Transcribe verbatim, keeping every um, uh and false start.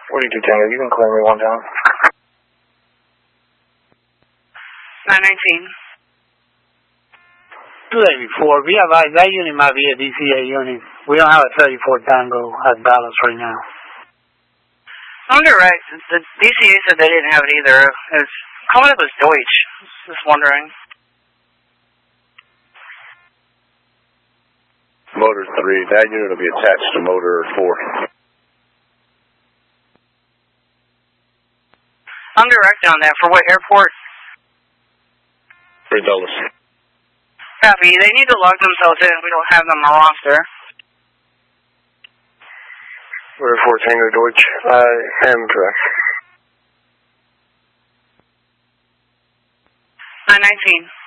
forty-two Tango, you can clear me one time. nine nineteen. two eighty-four, be advised, that unit might be a D C A unit. We don't have a thirty-four Tango at Dallas right now. I'm direct. The D C A said they didn't have it either. It's coming up as Deutsch. Just wondering. Motor three, that unit will be attached to motor four. I'm direct on that. For what airport? For Dulles. Copy. They need to log themselves in. We don't have them on roster. forty-four Tango Deutsch, I am correct. nine nineteen.